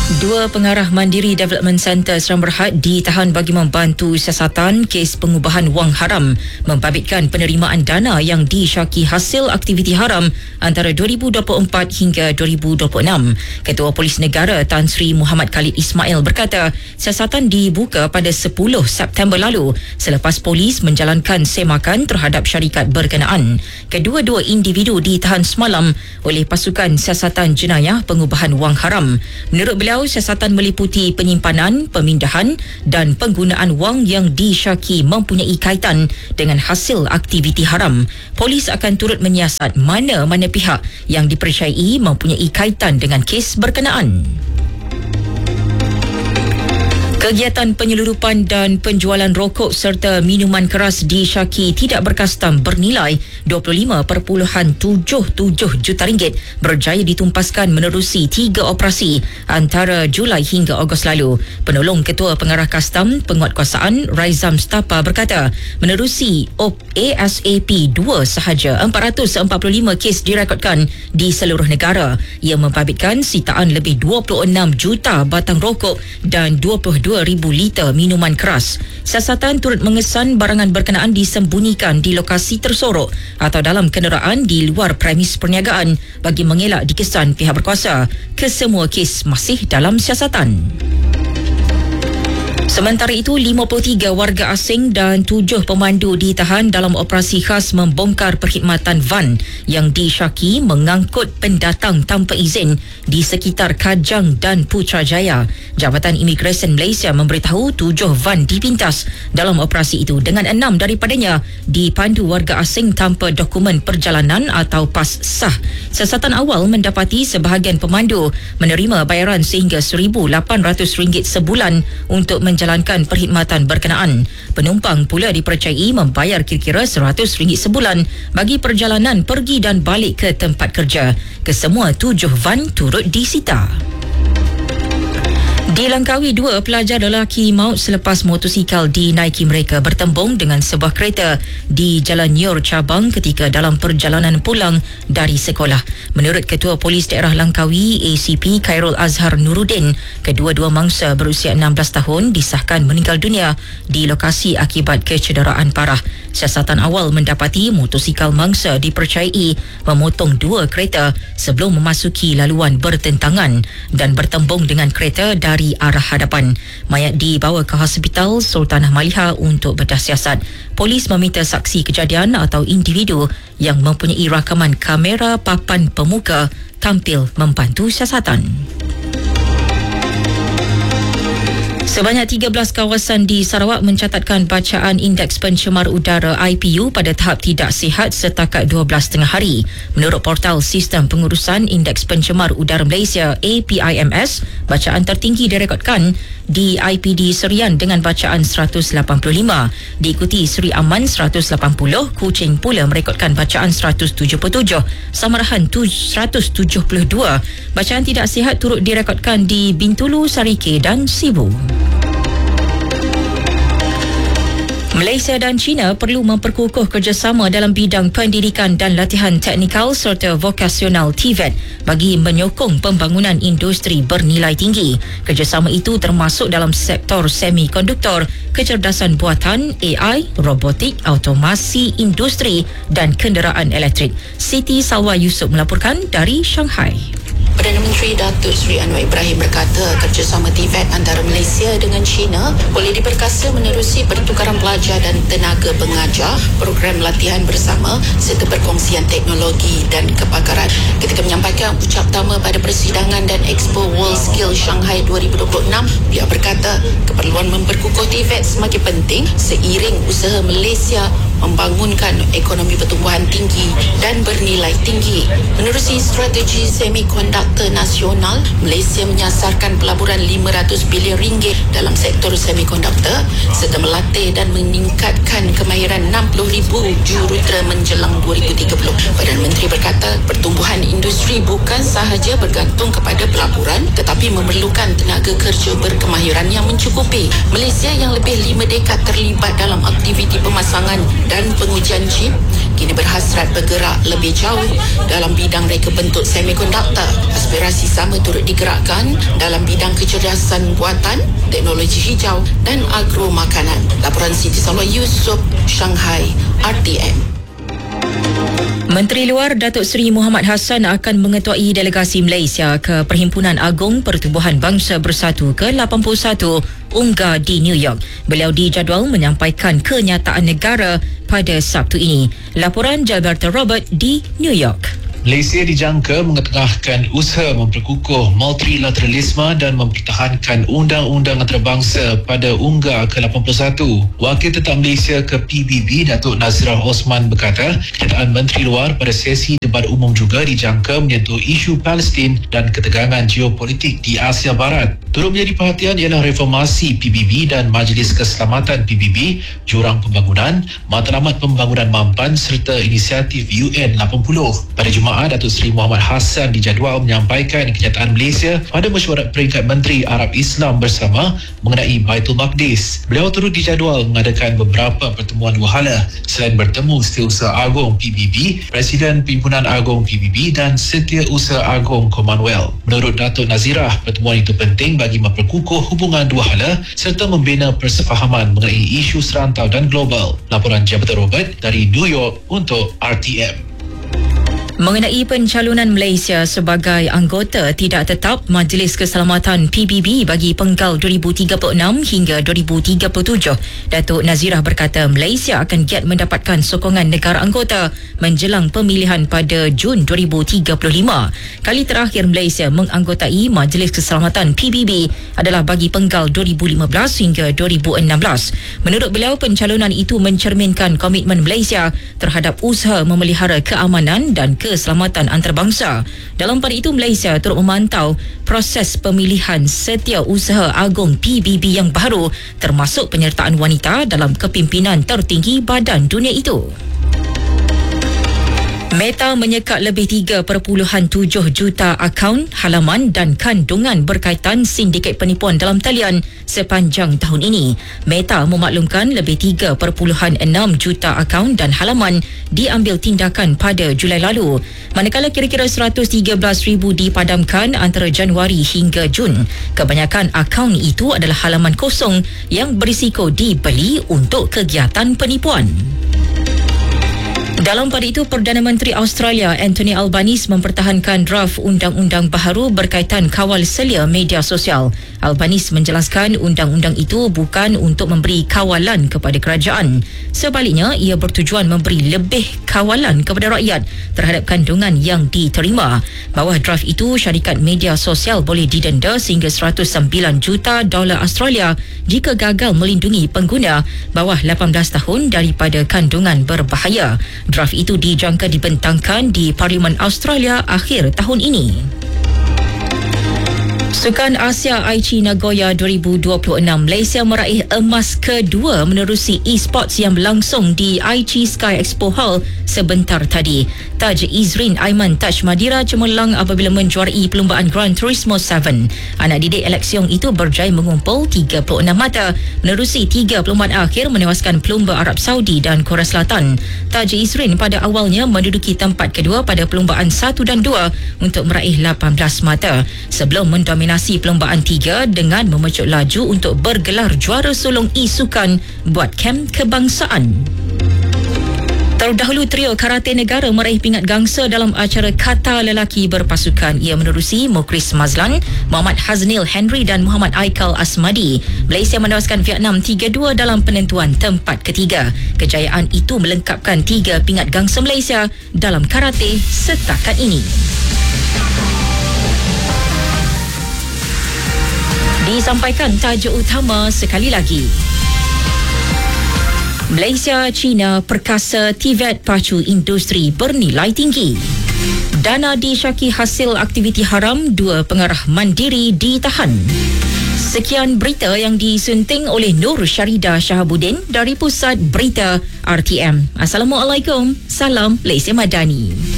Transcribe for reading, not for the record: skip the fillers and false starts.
Dua pengarah Mandiri Development Centre Serang Berhad ditahan bagi membantu siasatan kes pengubahan wang haram, membabitkan penerimaan dana yang disyaki hasil aktiviti haram antara 2024 hingga 2026. Ketua Polis Negara Tan Sri Muhammad Khalid Ismail berkata, siasatan dibuka pada 10 September lalu selepas polis menjalankan semakan terhadap syarikat berkenaan. Kedua-dua individu ditahan semalam oleh pasukan siasatan jenayah pengubahan wang haram. Menurut beliau, siasatan meliputi penyimpanan, pemindahan dan penggunaan wang yang disyaki mempunyai kaitan dengan hasil aktiviti haram. Polis akan turut menyiasat mana-mana pihak yang dipercayai mempunyai kaitan dengan kes berkenaan. Kegiatan penyeludupan dan penjualan rokok serta minuman keras disyaki tidak berkastam bernilai RM25.77 juta berjaya ditumpaskan menerusi 3 operasi antara Julai hingga Ogos lalu. Penolong Ketua Pengarah Kastam Penguatkuasaan Raizam Stapa berkata, menerusi ASAP 2 sahaja 445 kes direkodkan di seluruh negara. Ia membabitkan sitaan lebih 26 juta batang rokok dan 22,000 liter minuman keras. Siasatan turut mengesan barangan berkenaan disembunyikan di lokasi tersorok atau dalam kenderaan di luar premis perniagaan bagi mengelak dikesan pihak berkuasa. Kesemua kes masih dalam siasatan. Sementara itu, 53 warga asing dan 7 pemandu ditahan dalam operasi khas membongkar perkhidmatan van yang disyaki mengangkut pendatang tanpa izin di sekitar Kajang dan Putrajaya. Jabatan Imigresen Malaysia memberitahu 7 van dipintas dalam operasi itu dengan 6 daripadanya dipandu warga asing tanpa dokumen perjalanan atau pas sah. Siasatan awal mendapati sebahagian pemandu menerima bayaran sehingga RM1,800 sebulan untuk menjalankan perkhidmatan berkenaan. Penumpang pula dipercayai membayar kira-kira RM100 sebulan bagi perjalanan pergi dan balik ke tempat kerja. Kesemua 7 van turut disita. Di Langkawi, 2 pelajar lelaki maut selepas motosikal dinaiki mereka bertembung dengan sebuah kereta di Jalan Yor Cabang ketika dalam perjalanan pulang dari sekolah. Menurut Ketua Polis Daerah Langkawi ACP Khairul Azhar Nuruddin, kedua-dua mangsa berusia 16 tahun disahkan meninggal dunia di lokasi akibat kecederaan parah. Siasatan awal mendapati motosikal mangsa dipercayai memotong 2 kereta sebelum memasuki laluan bertentangan dan bertembung dengan kereta dari arah hadapan. Mayat dibawa ke Hospital Sultanah Maliha untuk bedah siasat. Polis meminta saksi kejadian atau individu yang mempunyai rakaman kamera papan pemuka tampil membantu siasatan. Sebanyak 13 kawasan di Sarawak mencatatkan bacaan Indeks Pencemar Udara IPU pada tahap tidak sihat setakat 12 tengah hari. Menurut portal Sistem Pengurusan Indeks Pencemar Udara Malaysia APIMS, bacaan tertinggi direkodkan di IPD Serian dengan bacaan 185. Diikuti Seri Aman 180, Kuching pula merekodkan bacaan 177, Samarahan 172. Bacaan tidak sihat turut direkodkan di Bintulu, Sarike dan Sibu. Malaysia dan China perlu memperkukuh kerjasama dalam bidang pendidikan dan latihan teknikal serta vokasional TVET bagi menyokong pembangunan industri bernilai tinggi. Kerjasama itu termasuk dalam sektor semikonduktor, kecerdasan buatan, AI, robotik, automasi industri dan kenderaan elektrik. Siti Salwa Yusof melaporkan dari Shanghai. Perdana Menteri Datuk Seri Anwar Ibrahim berkata kerjasama TVET antara Malaysia dengan China boleh diperkasa menerusi pertukaran pelajar dan tenaga pengajar, program latihan bersama serta perkongsian teknologi dan kepakaran. Ketika menyampaikan ucap pertama pada persidangan dan Expo World Skill Shanghai 2026, beliau berkata keperluan memperkukuh TVET semakin penting seiring usaha Malaysia membangunkan ekonomi pertumbuhan tinggi dan bernilai tinggi. Menerusi strategi semikonduktor nasional, Malaysia menyasarkan pelaburan RM500 bilion dalam sektor semikonduktor serta melatih dan meningkatkan kemahiran 60,000 jurutera menjelang 2030. Perdana Menteri berkata, pertumbuhan industri bukan sahaja bergantung kepada pelaburan tetapi memerlukan tenaga kerja berkemahiran yang mencukupi. Malaysia yang lebih 5 dekad terlibat dalam aktiviti pemasangan dan pengujian chip kini berhasrat bergerak lebih jauh dalam bidang reka bentuk semikonduktor. Aspirasi sama turut digerakkan dalam bidang kecerdasan buatan, teknologi hijau dan agro makanan. Laporan Siti Salwa Yusof, Shanghai, RTM. Menteri Luar Datuk Seri Muhammad Hassan akan mengetuai delegasi Malaysia ke Perhimpunan Agung Pertubuhan Bangsa Bersatu ke-81 UNGA di New York. Beliau dijadual menyampaikan kenyataan negara pada Sabtu ini. Laporan Jalberto Robert di New York. Malaysia dijangka mengetengahkan usaha memperkukuh multilateralisme dan mempertahankan undang-undang antarabangsa pada UNGA ke-81. Wakil Tetap Malaysia ke PBB Datuk Nazirah Osman berkata, kenyataan Menteri Luar pada sesi debat umum juga dijangka menyentuh isu Palestin dan ketegangan geopolitik di Asia Barat. Turut menjadi perhatian ialah reformasi PBB dan Majlis Keselamatan PBB, Jurang Pembangunan, Matlamat Pembangunan Mampan serta inisiatif UN 80. Pada Jumaat, Datuk Seri Muhammad Hassan dijadual menyampaikan kenyataan Malaysia pada mesyuarat peringkat Menteri Arab Islam bersama mengenai Baitul Maqdis. Beliau turut dijadual mengadakan beberapa pertemuan dua hala selain bertemu Setiausaha Agong PBB, Presiden Pimpinan Agong PBB dan Setiausaha Agong Commonwealth. Menurut Datuk Nazirah, pertemuan itu penting bagi memperkukuh hubungan dua hala serta membina persefahaman mengenai isu serantau dan global. Laporan Jabatan Robert dari New York untuk RTM. Mengenai pencalonan Malaysia sebagai anggota tidak tetap Majlis Keselamatan PBB bagi penggal 2036 hingga 2037, Datuk Nazirah berkata Malaysia akan giat mendapatkan sokongan negara anggota menjelang pemilihan pada Jun 2035. Kali terakhir Malaysia menganggotai Majlis Keselamatan PBB adalah bagi penggal 2015 hingga 2016. Menurut beliau, pencalonan itu mencerminkan komitmen Malaysia terhadap usaha memelihara keamanan dan keselamatan antarabangsa. Dalam pada itu, Malaysia turut memantau proses pemilihan Setiausaha Agong PBB yang baru, termasuk penyertaan wanita dalam kepimpinan tertinggi badan dunia itu. Meta menyekat lebih 3.7 juta akaun, halaman dan kandungan berkaitan sindiket penipuan dalam talian sepanjang tahun ini. Meta memaklumkan lebih 3.6 juta akaun dan halaman diambil tindakan pada Julai lalu, manakala kira-kira 113,000 dipadamkan antara Januari hingga Jun. Kebanyakan akaun itu adalah halaman kosong yang berisiko dibeli untuk kegiatan penipuan. Dalam pada itu, Perdana Menteri Australia Anthony Albanese mempertahankan draft undang-undang baharu berkaitan kawal selia media sosial. Albanese menjelaskan undang-undang itu bukan untuk memberi kawalan kepada kerajaan. Sebaliknya, ia bertujuan memberi lebih kawalan kepada rakyat terhadap kandungan yang diterima. Bawah draft itu, syarikat media sosial boleh didenda sehingga $109 juta Australia jika gagal melindungi pengguna bawah 18 tahun daripada kandungan berbahaya. Draft itu dijangka dibentangkan di Parlimen Australia akhir tahun ini. Sukan Asia Aichi Nagoya 2026, Malaysia meraih emas kedua menerusi e-sports yang berlangsung di Aichi Sky Expo Hall sebentar tadi. Taj Izrin Aiman Taj Madira cemerlang apabila menjuarai perlumbaan Gran Turismo 7. Anak didik Alex Yong itu berjaya mengumpul 36 mata menerusi 3 perlumbaan akhir menewaskan pelumba Arab Saudi dan Korea Selatan. Taj Izrin pada awalnya menduduki tempat kedua pada perlumbaan 1 dan 2 untuk meraih 18 mata sebelum mendominasi perlumbaan 3 dengan memecut laju untuk bergelar juara sulung e-sukan buat kem kebangsaan. Terdahulu, trio karate negara meraih pingat gangsa dalam acara kata lelaki berpasukan. Ia menerusi Mukhris Mazlan, Muhammad Haznil Henry dan Muhammad Aikal Asmadi. Malaysia menewaskan Vietnam 3-2 dalam penentuan tempat ketiga. Kejayaan itu melengkapkan 3 pingat gangsa Malaysia dalam karate setakat ini. Disampaikan tajuk utama sekali lagi. Malaysia, China, perkasa TVET pacu industri bernilai tinggi. Dana disyaki hasil aktiviti haram, 2 pengarah mandiri ditahan. Sekian berita yang disunting oleh Nur Syarida Shahabuddin dari Pusat Berita RTM. Assalamualaikum, salam Malaysia Madani.